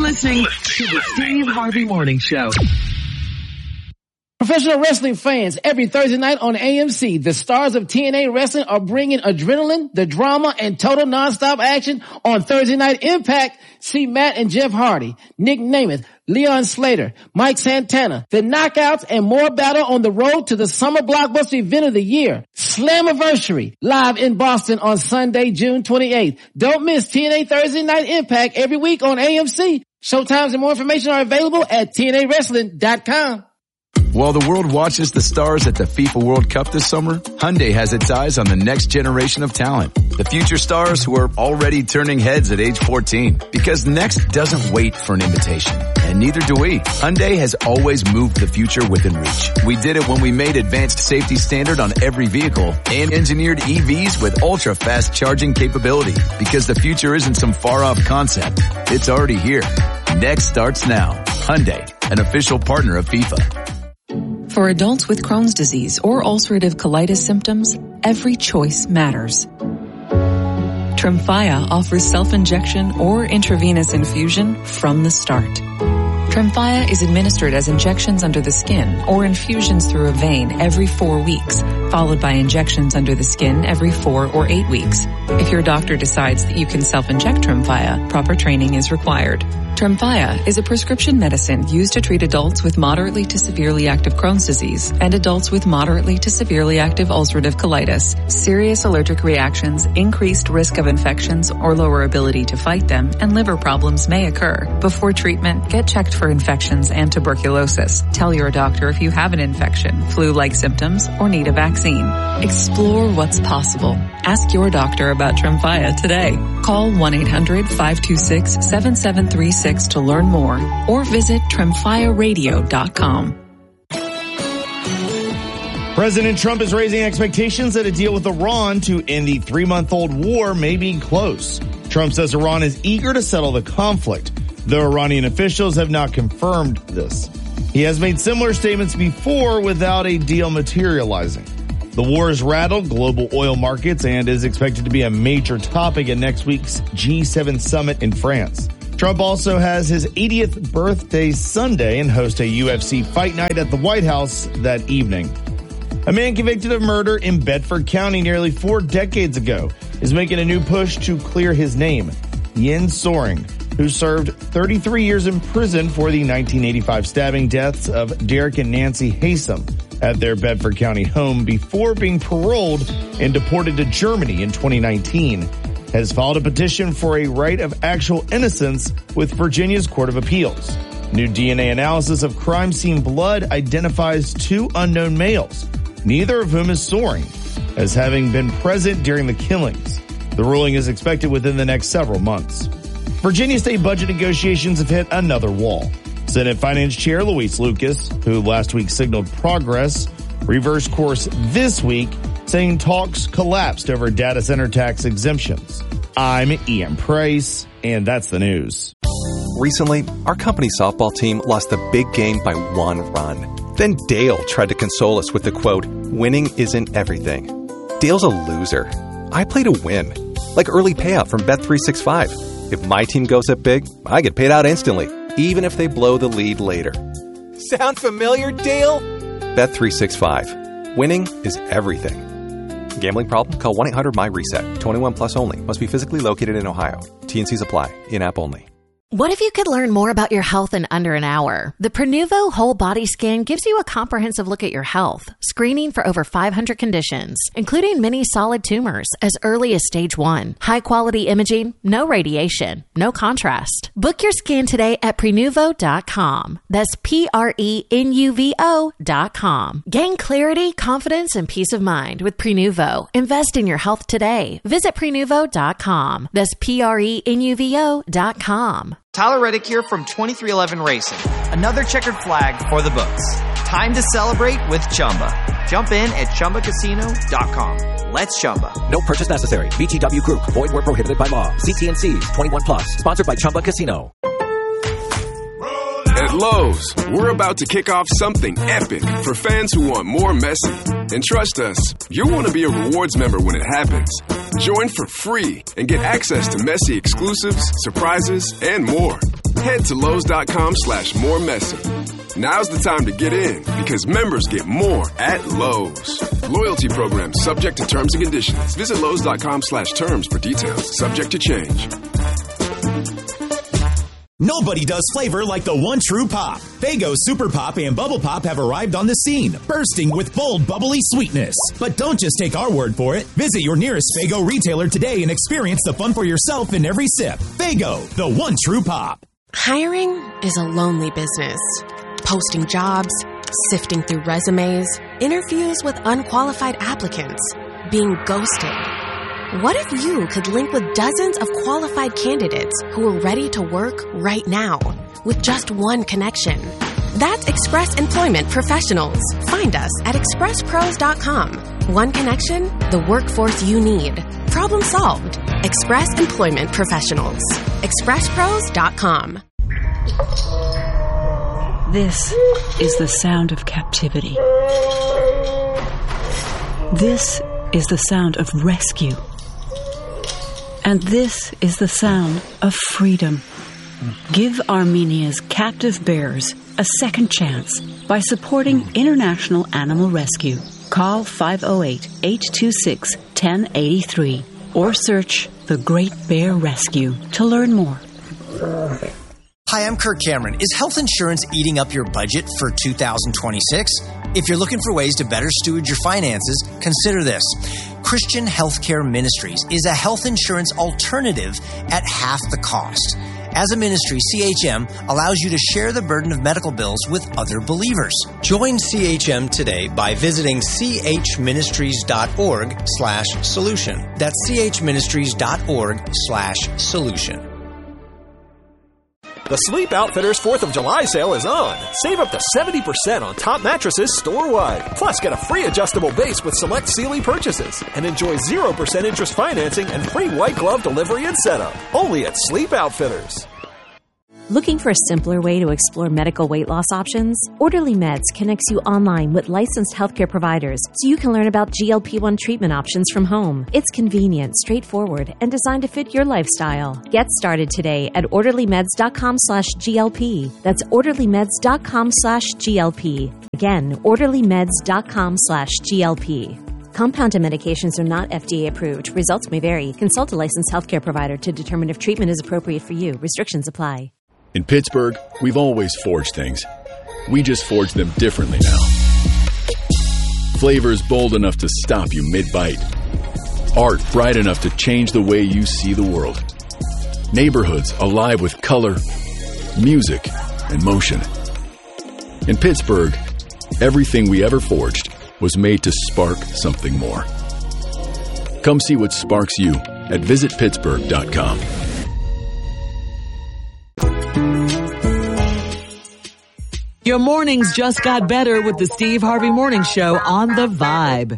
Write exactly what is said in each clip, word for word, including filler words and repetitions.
listening to the Steve Harvey Morning Show. Professional wrestling fans, every Thursday night on A M C, the stars of T N A Wrestling are bringing adrenaline, the drama, and total nonstop action on Thursday Night Impact. See Matt and Jeff Hardy, Nick Namath, Leon Slater, Mike Santana, the Knockouts, and more battle on the road to the summer blockbuster event of the year, Slammiversary, live in Boston on Sunday, June twenty-eighth. Don't miss T N A Thursday Night Impact every week on A M C. Showtimes and more information are available at T N A wrestling dot com. While the world watches the stars at the FIFA World Cup this summer, Hyundai has its eyes on the next generation of talent. The future stars who are already turning heads at age fourteen. Because next doesn't wait for an invitation. And neither do we. Hyundai has always moved the future within reach. We did it when we made advanced safety standard on every vehicle and engineered E Vs with ultra-fast charging capability. Because the future isn't some far-off concept. It's already here. Next starts now. Hyundai, an official partner of FIFA. For adults with Crohn's disease or ulcerative colitis symptoms, every choice matters. Tremfya offers self-injection or intravenous infusion from the start. Tremfya is administered as injections under the skin or infusions through a vein every four weeks, followed by injections under the skin every four or eight weeks. If your doctor decides that you can self-inject Tremfya, proper training is required. Tremfya is a prescription medicine used to treat adults with moderately to severely active Crohn's disease and adults with moderately to severely active ulcerative colitis. Serious allergic reactions, increased risk of infections or lower ability to fight them, and liver problems may occur. Before treatment, get checked for infections and tuberculosis. Tell your doctor if you have an infection, flu-like symptoms, or need a vaccine. Explore what's possible. Ask your doctor about Tremfya today. Call one eight hundred five two six seven seven three six to learn more or visit tremfya radio dot com. President Trump is raising expectations that a deal with Iran to end the three-month-old war may be close. Trump says Iran is eager to settle the conflict, though Iranian officials have not confirmed this. He has made similar statements before without a deal materializing. The war has rattled global oil markets and is expected to be a major topic at next week's G seven summit in France. Trump also has his eightieth birthday Sunday and hosts a U F C fight night at the White House that evening. A man convicted of murder in Bedford County nearly four decades ago is making a new push to clear his name. Yin Soring, who served thirty-three years in prison for the nineteen eighty-five stabbing deaths of Derek and Nancy Haysom at their Bedford County home before being paroled and deported to Germany in twenty nineteen, has filed a petition for a right of actual innocence with Virginia's Court of Appeals. New D N A analysis of crime scene blood identifies two unknown males, neither of whom is Soring, as having been present during the killings. The ruling is expected within the next several months. Virginia state budget negotiations have hit another wall. Senate Finance Chair Luis Lucas, who last week signaled progress, reversed course this week, saying talks collapsed over data center tax exemptions. I'm Ian Price, and that's the news. Recently, our company softball team lost the big game by one run. Then Dale tried to console us with the quote, "Winning isn't everything." Dale's a loser. I play to win. Like early payout from Bet three sixty-five. If my team goes up big, I get paid out instantly, even if they blow the lead later. Sound familiar, Dale? Bet three sixty-five. Winning is everything. Gambling problem? Call one eight hundred my reset. twenty-one plus only. Must be physically located in Ohio. T and Cs apply. In-app only. What if you could learn more about your health in under an hour? The Prenuvo Whole Body Scan gives you a comprehensive look at your health, screening for over five hundred conditions, including many solid tumors as early as stage one. High-quality imaging, no radiation, no contrast. Book your scan today at Prenuvo dot com. That's P R E N U V O dot com. Gain clarity, confidence, and peace of mind with Prenuvo. Invest in your health today. Visit Prenuvo dot com. That's P R E N U V O dot com. Tyler Reddick here from twenty-three eleven Racing. Another checkered flag for the books. Time to celebrate with Chumba. Jump in at Chumba Casino dot com. Let's Chumba. No purchase necessary. V G W Group. Void where prohibited by law. See T and Cs. twenty-one plus. Sponsored by Chumba Casino. At Lowe's, we're about to kick off something epic for fans who want more Messi. And trust us, you'll want to be a rewards member when it happens. Join for free and get access to Messi exclusives, surprises, and more. Head to Lowe's.com slash more messy. Now's the time to get in because members get more at Lowe's. Loyalty program subject to terms and conditions. Visit Lowe's.com slash terms for details. Subject to change. Nobody does flavor like the one true pop. Faygo Super Pop and Bubble Pop have arrived on the scene, bursting with bold, bubbly sweetness. But don't just take our word for it. Visit your nearest Faygo retailer today and experience the fun for yourself in every sip. Faygo, the one true pop. Hiring is a lonely business. Posting jobs, sifting through resumes, interviews with unqualified applicants, being ghosted. What if you could link with dozens of qualified candidates who are ready to work right now with just one connection? That's Express Employment Professionals. Find us at express pros dot com. One connection, the workforce you need. Problem solved. Express Employment Professionals. express pros dot com. This is the sound of captivity. This is the sound of rescue. And this is the sound of freedom. Give Armenia's captive bears a second chance by supporting International Animal Rescue. Call five oh eight, eight two six, one oh eight three or search The Great Bear Rescue to learn more. Hi, I'm Kirk Cameron. Is health insurance eating up your budget for two thousand twenty-six? If you're looking for ways to better steward your finances, consider this. Christian Healthcare Ministries is a health insurance alternative at half the cost. As a ministry, C H M allows you to share the burden of medical bills with other believers. Join C H M today by visiting chministries.org slash solution. That's chministries.org slash solution. The Sleep Outfitters fourth of July sale is on. Save up to seventy percent on top mattresses store-wide. Plus, get a free adjustable base with select Sealy purchases. And enjoy zero percent interest financing and free white glove delivery and setup. Only at Sleep Outfitters. Looking for a simpler way to explore medical weight loss options? Orderly Meds connects you online with licensed healthcare providers so you can learn about G L P one treatment options from home. It's convenient, straightforward, and designed to fit your lifestyle. Get started today at orderlymeds.com slash GLP. That's orderlymeds.com slash GLP. Again, orderlymeds.com slash GLP. Compounded medications are not F D A approved. Results may vary. Consult a licensed healthcare provider to determine if treatment is appropriate for you. Restrictions apply. In Pittsburgh, we've always forged things. We just forge them differently now. Flavors bold enough to stop you mid-bite. Art bright enough to change the way you see the world. Neighborhoods alive with color, music, and motion. In Pittsburgh, everything we ever forged was made to spark something more. Come see what sparks you at visit pittsburgh dot com. Your mornings just got better with the Steve Harvey Morning Show on The Vibe.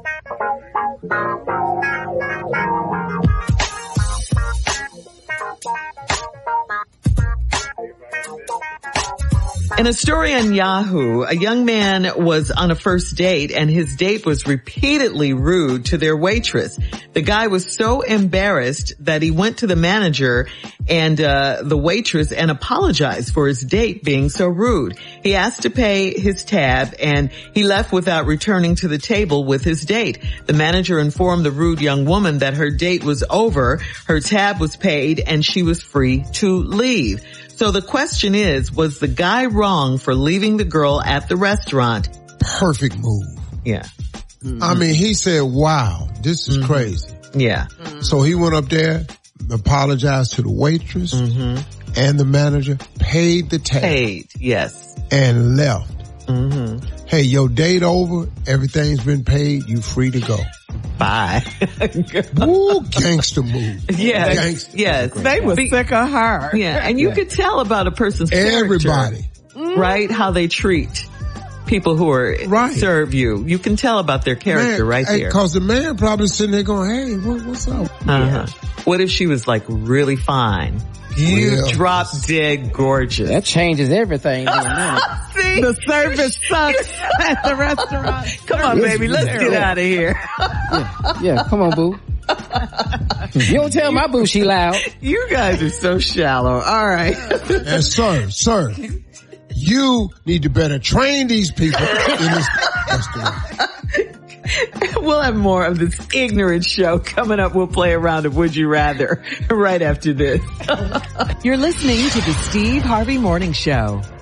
In a story on Yahoo, a young man was on a first date and his date was repeatedly rude to their waitress. The guy was so embarrassed that he went to the manager and uh the waitress and apologized for his date being so rude. He asked to pay his tab and he left without returning to the table with his date. The manager informed the rude young woman that her date was over, her tab was paid, and she was free to leave. So the question is, was the guy wrong for leaving the girl at the restaurant? Perfect move. Yeah. Mm-hmm. I mean, he said, wow, this is mm-hmm. crazy. Yeah. Mm-hmm. So he went up there, apologized to the waitress mm-hmm. and the manager, paid the tab. Paid, yes. And left. Mm-hmm. Hey, your date over, everything's been paid, you free to go. Bye. Ooh, gangster move. Yes, gangster. yes. They were Be- sick of her. Yeah, and you yeah. could tell about a person's Everybody. character, right? How they treat people who are right. serve you. You can tell about their character man, right hey, there. Cause the man probably sitting there going, hey, what, what's up? Uh-huh. Yeah. What if she was like really fine? You yeah. drop dead gorgeous. That changes everything. See? The service sucks at the restaurant. Come on, baby. Let's get out of here. yeah. yeah, come on, boo. You don't tell my boo she loud. You guys are so shallow. All right. And sir, sir, you need to better train these people in this restaurant. We'll have more of this ignorant show coming up. We'll play a round of Would You Rather right after this. You're listening to the Steve Harvey Morning Show.